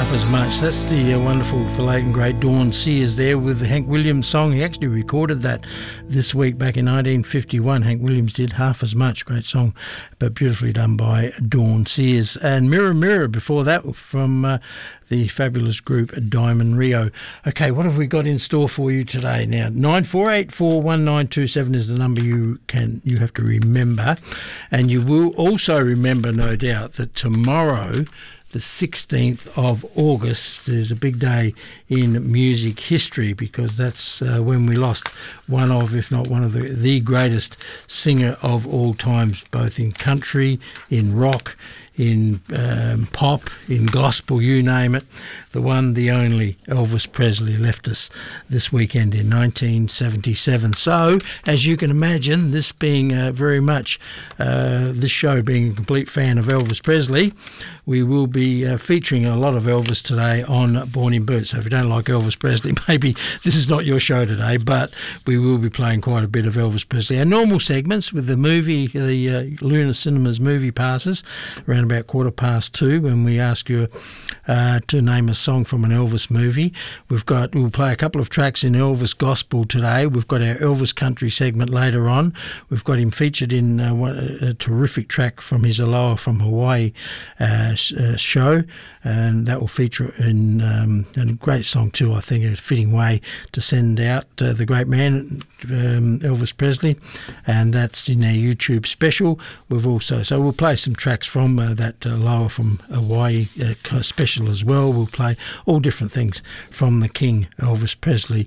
Half As Much. That's the wonderful, the late and great Dawn Sears there with the Hank Williams song. He actually recorded that this week back in 1951. Hank Williams did Half As Much. Great song, but beautifully done by Dawn Sears. And Mirror Mirror before that from the fabulous group Diamond Rio. Okay, what have we got in store for you today? Now, 94841927 is the number you have to remember. And you will also remember, no doubt, that tomorrow, the 16th of August, is a big day in music history, because that's when we lost one of, if not one of the greatest singer of all times, both in country, in rock, in pop, in gospel, you name it. The one, the only, Elvis Presley left us this weekend in 1977. So, as you can imagine, this being very much, this show being a complete fan of Elvis Presley, we will be featuring a lot of Elvis today on Born in Boots. So if you don't like Elvis Presley, maybe this is not your show today, but we will be playing quite a bit of Elvis Presley. Our normal segments with the movie, the Lunar Cinemas movie passes, around about 2:15, when we ask you to name a song from an Elvis movie. We'll play a couple of tracks in Elvis Gospel today. We've got our Elvis Country segment later on. We've got him featured in a terrific track from his Aloha from Hawaii show, and that will feature in a great song too, I think, a fitting way to send out the great man Elvis Presley, and that's in our YouTube special. So we'll play some tracks from that Aloha from Hawaii special as well. We'll play all different things from the King, Elvis Presley.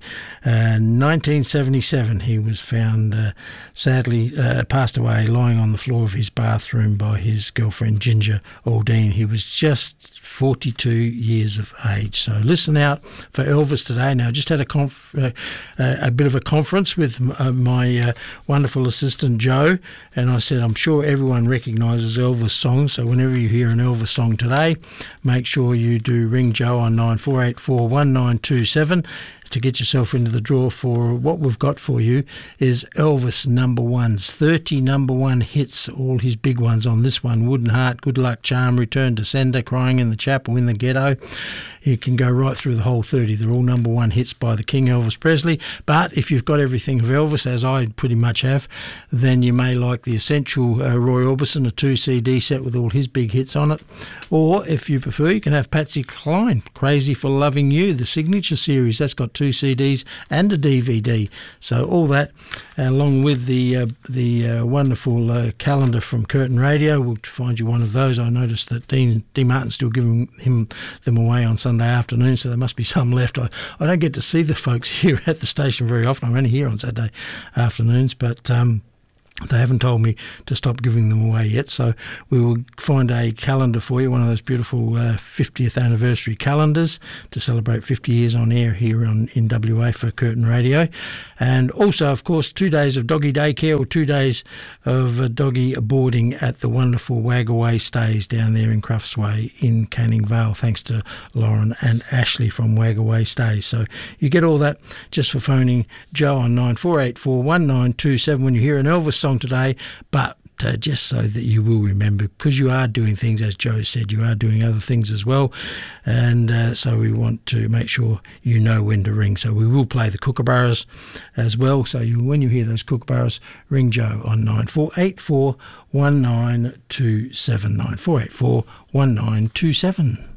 1977 he was found sadly passed away lying on the floor of his bathroom by his girlfriend Ginger Aldine. He was just 42 years of age. So listen out for Elvis today. Now, I just had a bit of a conference with my wonderful assistant Joe, and I said I'm sure everyone recognises Elvis songs, so whenever you hear an Elvis song today, make sure you do ring Joe on 94841927 to get yourself into the draw. For what we've got for you is Elvis number ones, 30 number one hits, all his big ones on this one: Wooden Heart, Good Luck Charm, Return to Sender, Crying in the Chapel, In the Ghetto. You can go right through the whole 30. They're all number one hits by the King, Elvis Presley. But if you've got everything of Elvis, as I pretty much have, then you may like the Essential Roy Orbison, a 2 CD set with all his big hits on it. Or, if you prefer, you can have Patsy Cline, Crazy for Loving You, the signature series. That's got 2 CDs and a DVD. So all that, along with the wonderful calendar from Curtin Radio. We'll find you one of those. I noticed that Dean Martin's still giving them away on Sunday afternoon, so there must be some left. I don't get to see the folks here at the station very often. I'm only here on Saturday afternoons, but they haven't told me to stop giving them away yet, so we will find a calendar for you, one of those beautiful 50th anniversary calendars to celebrate 50 years on air here in WA for Curtin Radio. And also, of course, 2 days of doggy daycare, or 2 days of doggy boarding at the wonderful Wagaway Stays down there in Crufts Way in Canning Vale, thanks to Lauren and Ashley from Wagaway Stays. So you get all that just for phoning Joe on 94841927 when you hear an Elvis song today. But just so that you will remember, because you are doing things, as Joe said, you are doing other things as well, and so we want to make sure you know when to ring. So we will play the Kookaburras as well, so when you hear those Kookaburras, ring Joe on 9484 1927, 9484 1927.